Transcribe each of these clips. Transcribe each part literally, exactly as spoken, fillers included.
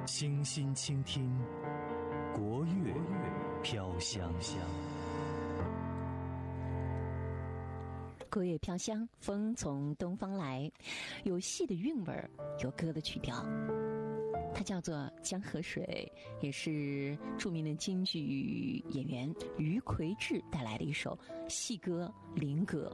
清新倾听，国乐飘香。 国乐飘香，风从东方来，有戏的韵味儿，有歌的曲调。它叫做《江河水》，也是著名的京剧演员于魁智带来的一首戏歌灵歌。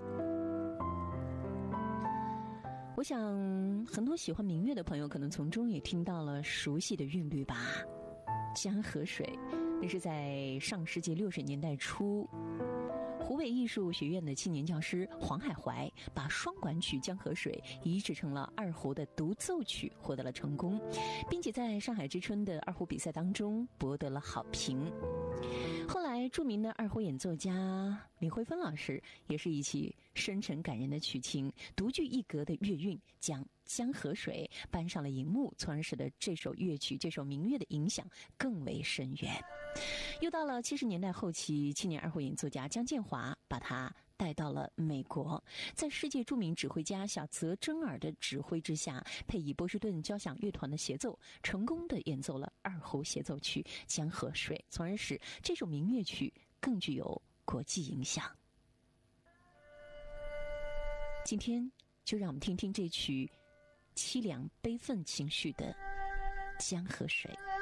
我想很多喜欢民乐的朋友可能从中也听到了熟悉的韵律吧。江河水，那是在上世纪六十年代初，湖北艺术学院的青年教师黄海怀把双管曲《江河水》移植成了二胡的独奏曲，获得了成功，并且在上海之春的二胡比赛当中博得了好评。后来著名的二胡演奏家李慧芬老师也是一起深沉感人的曲情，独具一格的乐韵，将江河水搬上了荧幕，从而使得这首乐曲这首民乐的影响更为深远。又到了七十年代后期，青年二胡演奏家江建华把它带到了美国，在世界著名指挥家小泽征尔的指挥之下，配以波士顿交响乐团的协奏，成功的演奏了二胡协奏曲《江河水》，从而使这首民乐曲更具有国际影响。今天就让我们听听这曲凄凉悲愤情绪的《江河水》。